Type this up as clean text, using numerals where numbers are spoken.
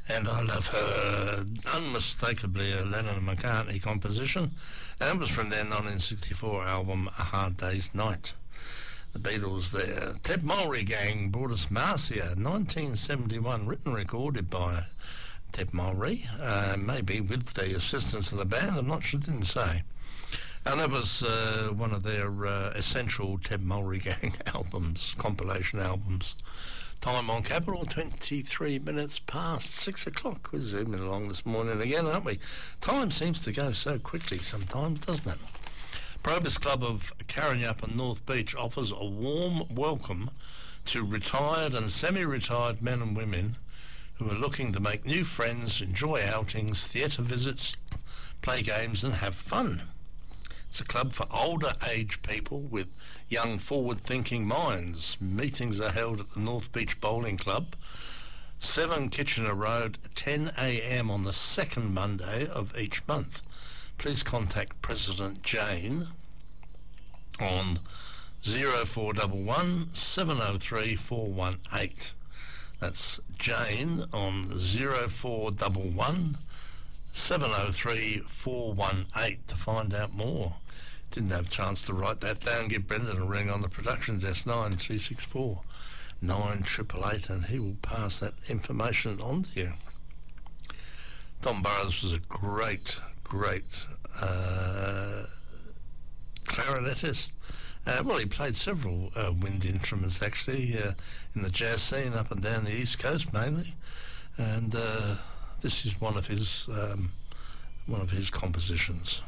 And I Love Her, unmistakably a Lennon and McCartney composition, and it was from their 1964 album A Hard Day's Night. The Beatles there. Ted Mulry Gang brought us Marcia, 1971, written and recorded by Ted Mulry, maybe with the assistance of the band, I'm not sure, didn't say. And that was one of their essential Ted Mulry Gang albums, compilation albums. Time on Capital, 23 minutes past 6 o'clock. We're zooming along this morning again, aren't we? Time seems to go so quickly sometimes, doesn't it? Probus Club of Karrinyup and North Beach offers a warm welcome to retired and semi-retired men and women who are looking to make new friends, enjoy outings, theatre visits, play games and have fun. It's a club for older age people with young forward-thinking minds. Meetings are held at the North Beach Bowling Club, 7 Kitchener Road, 10 a.m. on the second Monday of each month. Please contact President Jane on 0411 703 418. That's Jane on 0411 703 418 to find out more. Didn't have a chance to write that down. Give Brendan a ring on the production desk, 9364 9888, and he will pass that information on to you. Tom Burrows was a great clarinetist. Well, he played several wind instruments actually in the jazz scene up and down the East Coast mainly, and this is one of his compositions.